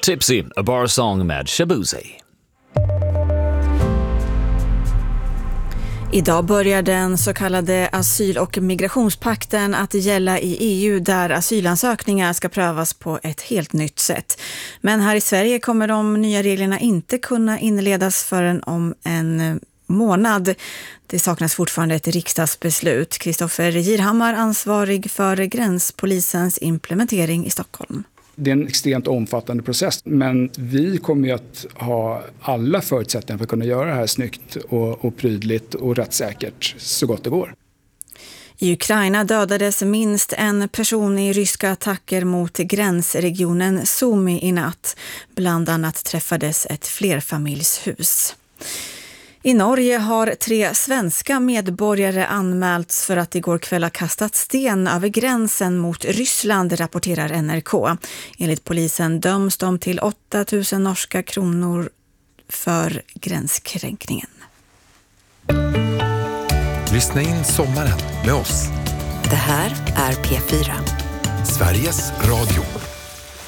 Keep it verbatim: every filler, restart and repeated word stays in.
Tipsy, A Bar Song med Shabuzi. Idag börjar den så kallade asyl- och migrationspakten att gälla i E U, där asylansökningar ska prövas på ett helt nytt sätt. Men här i Sverige kommer de nya reglerna inte kunna inledas förrän om en månad. Det saknas fortfarande ett riksdagsbeslut. Kristoffer Girhammar, ansvarig för gränspolisens implementering i Stockholm. Det är en extremt omfattande process, men vi kommer ju att ha alla förutsättningar för att kunna göra det här snyggt och, och prydligt och rättssäkert så gott det går. I Ukraina dödades minst en person i ryska attacker mot gränsregionen Sumy i natt. Bland annat träffades ett flerfamiljshus. I Norge har tre svenska medborgare anmälts för att igår kväll ha kastat sten över gränsen mot Ryssland, rapporterar N R K. Enligt polisen döms de till åtta tusen norska kronor för gränskränkningen. Lyssna in sommaren med oss. Det här är P fyra. Sveriges Radio.